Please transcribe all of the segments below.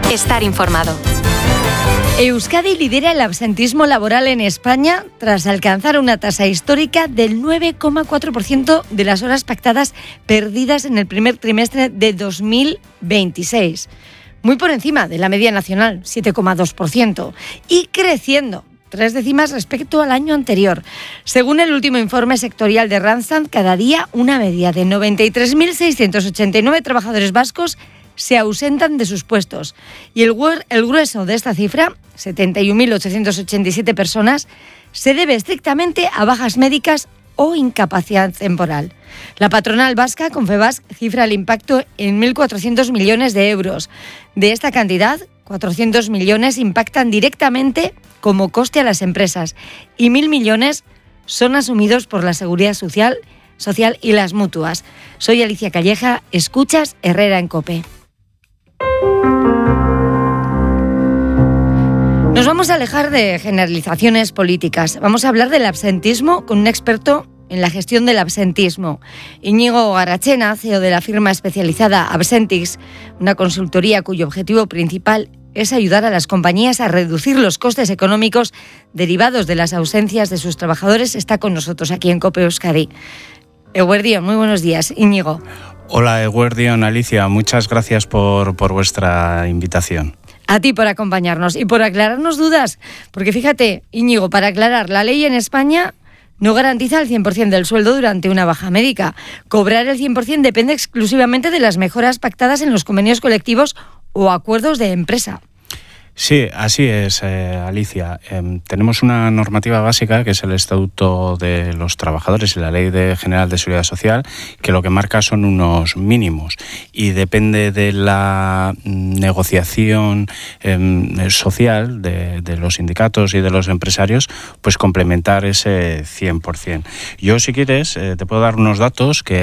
estar informado. Euskadi lidera el absentismo laboral en España tras alcanzar una tasa histórica del 9,4% de las horas pactadas perdidas en el primer trimestre de 2026. Muy por encima de la media nacional, 7,2%, y creciendo 3 décimas respecto al año anterior. Según el último informe sectorial de Randstad, cada día una media de 93.689 trabajadores vascos se ausentan de sus puestos. Y el grueso de esta cifra, 71.887 personas, se debe estrictamente a bajas médicas o incapacidad temporal. La patronal vasca, Confebask, cifra el impacto en 1.400 millones de euros. De esta cantidad, 400 millones impactan directamente como coste a las empresas y 1.000 millones son asumidos por la Seguridad Social y las mutuas. Soy Alicia Calleja, escuchas Herrera en COPE. Nos vamos a alejar de generalizaciones políticas. Vamos a hablar del absentismo con un experto en la gestión del absentismo. Íñigo Garachena, CEO de la firma especializada Absentix, una consultoría cuyo objetivo principal es ayudar a las compañías a reducir los costes económicos derivados de las ausencias de sus trabajadores, está con nosotros aquí en COPE Euskadi. Eguerdión, muy buenos días, Íñigo. Hola, Eguerdión, Alicia, muchas gracias por vuestra invitación. A ti por acompañarnos y por aclararnos dudas, porque fíjate, Íñigo, para aclarar, la ley en España no garantiza el 100% del sueldo durante una baja médica. Cobrar el 100% depende exclusivamente de las mejoras pactadas en los convenios colectivos o acuerdos de empresa. Sí, así es, Alicia. Tenemos una normativa básica que es el Estatuto de los Trabajadores y la Ley General de Seguridad Social, que lo que marca son unos mínimos y depende de la negociación social de los sindicatos y de los empresarios, pues complementar ese 100%. Yo, si quieres, te puedo dar unos datos que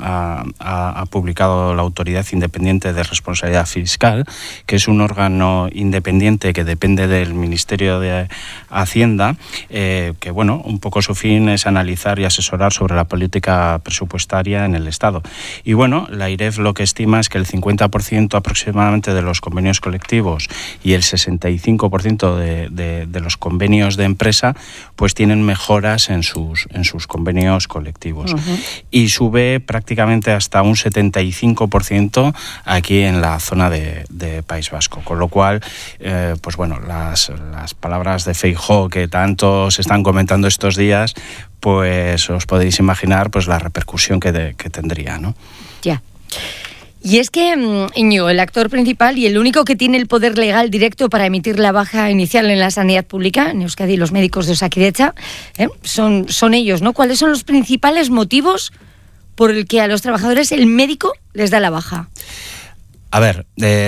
ha publicado la Autoridad Independiente de Responsabilidad Fiscal, que es un órgano independiente que depende del Ministerio de Hacienda, que bueno, un poco su fin es analizar y asesorar sobre la política presupuestaria en el Estado. Y bueno, la IREF lo que estima es que el 50% aproximadamente de los convenios colectivos y el 65% de los convenios de empresa pues tienen mejoras en sus convenios colectivos. Uh-huh. Y sube prácticamente hasta un 75% aquí en la zona de País Vasco, con lo cual pues bueno, las palabras de Feijóo que tanto se están comentando estos días, pues os podéis imaginar pues la repercusión que tendría, ¿no? Ya. Y es que, Íñigo, el actor principal y el único que tiene el poder legal directo para emitir la baja inicial en la sanidad pública, en Euskadi, los médicos de Osakidetza, son ellos, ¿no? ¿Cuáles son los principales motivos por el que a los trabajadores el médico les da la baja? A ver,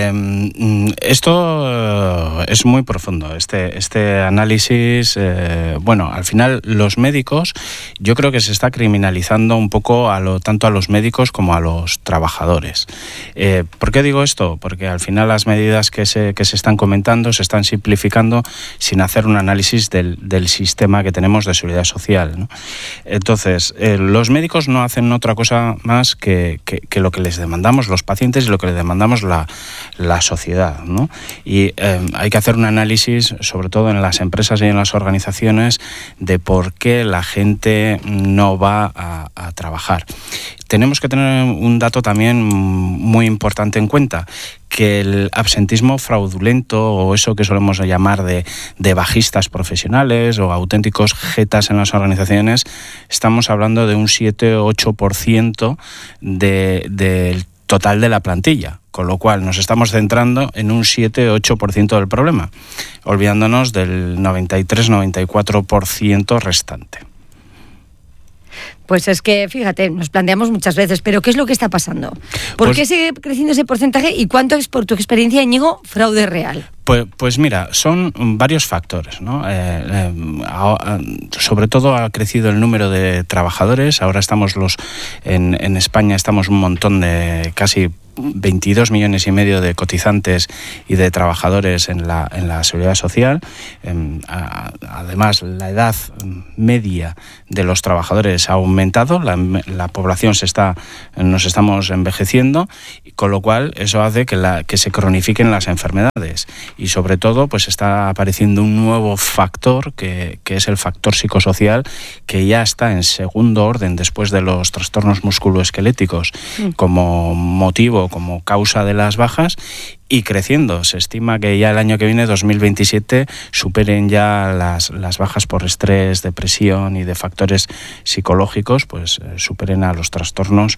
esto es muy profundo, este análisis. Bueno, al final los médicos, yo creo que se está criminalizando un poco tanto a los médicos como a los trabajadores. ¿Por qué digo esto? Porque al final las medidas que se están comentando se están simplificando sin hacer un análisis del sistema que tenemos de seguridad social, ¿no? Entonces, los médicos no hacen otra cosa más que lo que les demandamos los pacientes y lo que les demandamos la sociedad, ¿no? Y hay que hacer un análisis, sobre todo en las empresas y en las organizaciones, de por qué la gente no va a trabajar. Tenemos que tener un dato también muy importante en cuenta, que el absentismo fraudulento, o eso que solemos llamar de bajistas profesionales o auténticos jetas en las organizaciones, estamos hablando de un 7-8% del total de la plantilla, con lo cual nos estamos centrando en un 7-8% del problema, olvidándonos del 93-94% restante. Pues es que, fíjate, nos planteamos muchas veces, pero ¿qué es lo que está pasando? ¿Por qué sigue creciendo ese porcentaje y cuánto es, por tu experiencia, Íñigo, fraude real? Pues mira, son varios factores, ¿no? Sobre todo ha crecido el número de trabajadores. Ahora estamos en España estamos un montón de casi 22 millones y medio de cotizantes y de trabajadores en la Seguridad Social. Además, la edad media de los trabajadores ha aumentado, la población nos estamos envejeciendo, con lo cual eso hace que se cronifiquen las enfermedades, y sobre todo pues está apareciendo un nuevo factor que es el factor psicosocial, que ya está en segundo orden después de los trastornos musculoesqueléticos como motivo, como causa de las bajas, y creciendo. Se estima que ya el año que viene, 2027, superen ya las bajas por estrés, depresión y de factores psicológicos, pues superen a los trastornos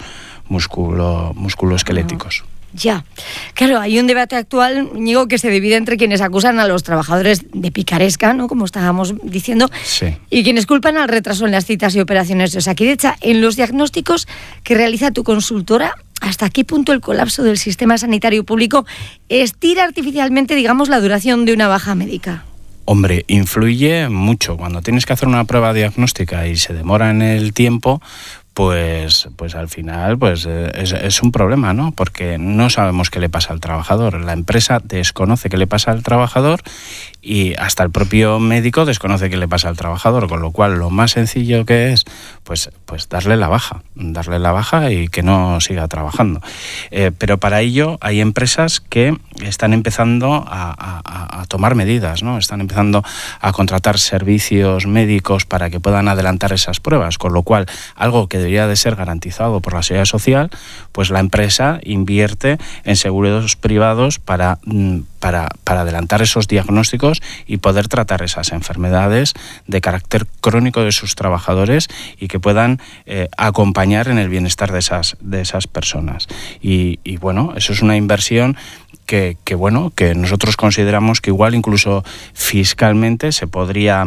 musculoesqueléticos. Ya, claro, hay un debate actual, Íñigo, que se divide entre quienes acusan a los trabajadores de picaresca, ¿no?, como estábamos diciendo, sí, y quienes culpan al retraso en las citas y operaciones de Osakidetza. En los diagnósticos que realiza tu consultora, ¿hasta qué punto el colapso del sistema sanitario público estira artificialmente, digamos, la duración de una baja médica? Hombre, influye mucho. Cuando tienes que hacer una prueba diagnóstica y se demora en el tiempo, pues al final pues es un problema, ¿no? Porque no sabemos qué le pasa al trabajador. La empresa desconoce qué le pasa al trabajador, y hasta el propio médico desconoce qué le pasa al trabajador, con lo cual lo más sencillo que es pues darle la baja y que no siga trabajando. Pero para ello hay empresas que están empezando a tomar medidas, ¿no? Están empezando a contratar servicios médicos para que puedan adelantar esas pruebas, con lo cual algo que debería de ser garantizado por la Seguridad Social, pues la empresa invierte en seguros privados para adelantar esos diagnósticos y poder tratar esas enfermedades de carácter crónico de sus trabajadores, y que puedan acompañar en el bienestar de esas personas. Y bueno, eso es una inversión que nosotros consideramos que igual incluso fiscalmente se podría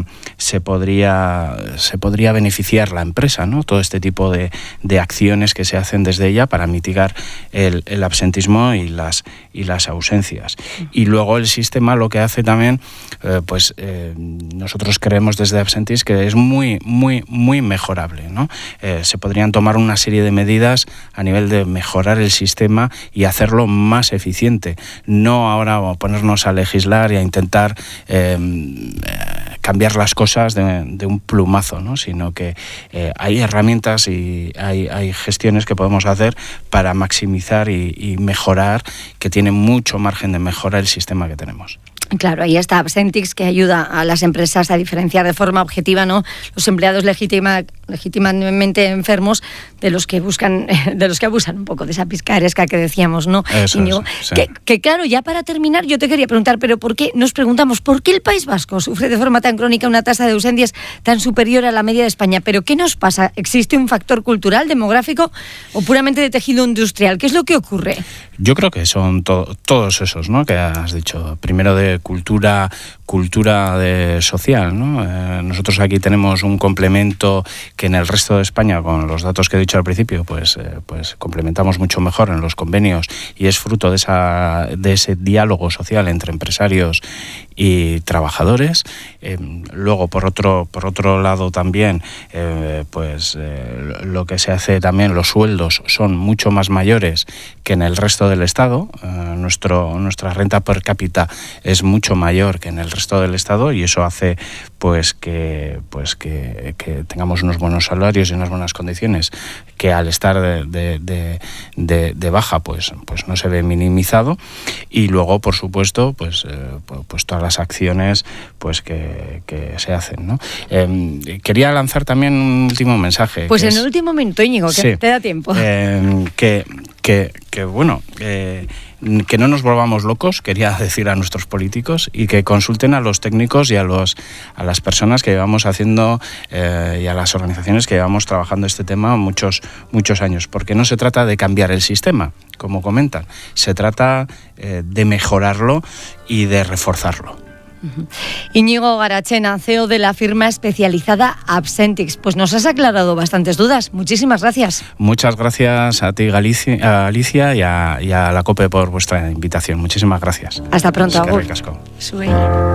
beneficiar la empresa, ¿no? Todo este tipo de acciones que se hacen desde ella para mitigar el absentismo y las ausencias. Y luego el sistema lo que hace también, nosotros creemos desde Absentis que es muy, muy, muy mejorable, ¿no? Se podrían tomar una serie de medidas a nivel de mejorar el sistema y hacerlo más eficiente. No ahora ponernos a legislar y a intentar cambiar las cosas de un plumazo, ¿no? Sino que hay herramientas y hay gestiones que podemos hacer para maximizar y mejorar, que tiene mucho margen de mejora el sistema que tenemos. Claro, ahí está Absentix, que ayuda a las empresas a diferenciar de forma objetiva, ¿no?, los empleados legítimamente enfermos de los que abusan un poco de esa picaresca que decíamos, ¿no? Eso Íñigo, sí. Que claro, ya para terminar, yo te quería preguntar, pero ¿por qué el País Vasco sufre de forma tan crónica una tasa de ausencias tan superior a la media de España? ¿Pero qué nos pasa? ¿Existe un factor cultural, demográfico o puramente de tejido industrial? ¿Qué es lo que ocurre? Yo creo que son todos esos, ¿no?, que has dicho. Primero de cultura de social, ¿no? Nosotros aquí tenemos un complemento que en el resto de España, con los datos que he dicho al principio, pues complementamos mucho mejor en los convenios, y es fruto de ese diálogo social entre empresarios y trabajadores. Luego, por otro lado también, lo que se hace también, los sueldos son mucho más mayores que en el resto del Estado. Nuestra renta per cápita es mucho mayor que en el resto del Estado, y eso hace que tengamos unos buenos salarios y unas buenas condiciones, que al estar de baja pues no se ve minimizado. Y luego, por supuesto, pues todas las acciones pues que se hacen, ¿no? Quería lanzar también un último mensaje. Pues en el último minuto, Íñigo, que sí, te da tiempo. Que no nos volvamos locos, quería decir a nuestros políticos, y que consulten a los técnicos y a las personas que llevamos haciendo y a las organizaciones que llevamos trabajando este tema muchos años, porque no se trata de cambiar el sistema, como comentan, se trata de mejorarlo y de reforzarlo. Íñigo Garachena, CEO de la firma especializada Absentix. Pues nos has aclarado bastantes dudas. Muchísimas gracias. Muchas gracias a ti, Alicia, y a la COPE por vuestra invitación. Muchísimas gracias. Hasta pronto. Eskerrik asko.